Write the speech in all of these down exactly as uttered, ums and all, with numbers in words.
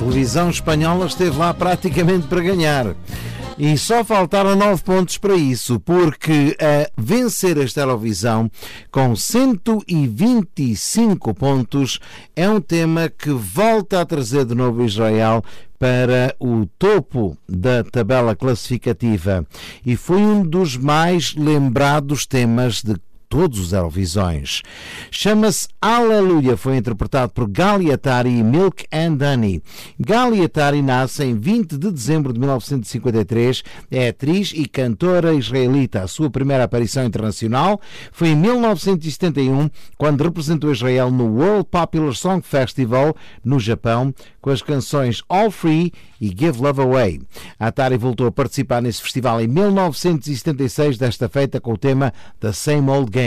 televisão espanhola esteve lá praticamente para ganhar. E só faltaram nove pontos para isso, porque a vencer esta Eurovisão com cento e vinte e cinco pontos é um tema que volta a trazer de novo Israel para o topo da tabela classificativa. E foi um dos mais lembrados temas de todos os Eurovisões. Chama-se Aleluia, foi interpretado por Gali Atari e Milk and Honey. Gali Atari nasce em vinte de dezembro de mil novecentos e cinquenta e três, é atriz e cantora israelita. A sua primeira aparição internacional foi em mil novecentos e setenta e um, quando representou Israel no World Popular Song Festival, no Japão, com as canções All Free e Give Love Away. A Atari voltou a participar nesse festival em mil novecentos e setenta e seis, desta feita com o tema The Same Old Game.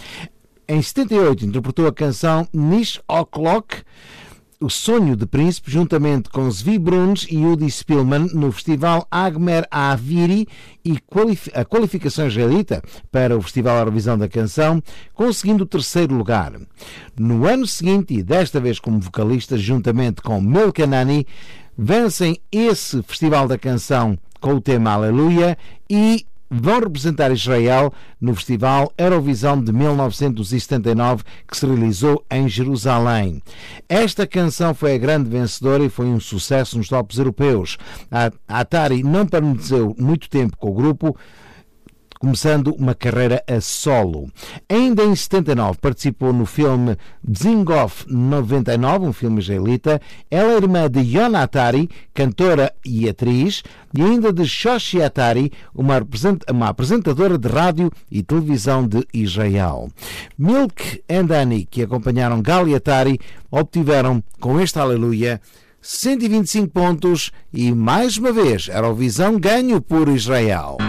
Em setenta e oito interpretou a canção Nish O'Clock, O Sonho de Príncipe, juntamente com Zvi Bruns e Udi Spillman no festival Agmer Aviri, e a qualificação israelita para o Festival Eurovisão da Canção, conseguindo o terceiro lugar. No ano seguinte, e desta vez como vocalista, juntamente com Milk and Honey, vencem esse Festival da Canção com o tema Aleluia e vão representar Israel no Festival Eurovisão de mil novecentos e setenta e nove, que se realizou em Jerusalém. Esta canção foi a grande vencedora e foi um sucesso nos tops europeus. A Atari não permaneceu muito tempo com o grupo, começando uma carreira a solo. Ainda em setenta e nove participou no filme Zingoff noventa e nove, um filme israelita. Ela é irmã de Yona Atari, cantora e atriz, e ainda de Shoshi Atari, uma, uma apresentadora de rádio e televisão de Israel. Milk and Honey, que acompanharam Gali Atari, obtiveram com este Aleluia cento e vinte e cinco pontos e, mais uma vez, Eurovisão ganho por Israel.